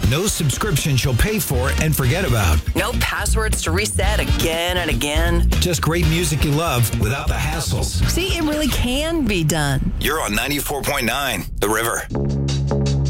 No subscriptions you'll pay for and forget about. No passwords to reset again and again. Just great music you love without the hassles. See, it really can be done. You're on 94.9, The River.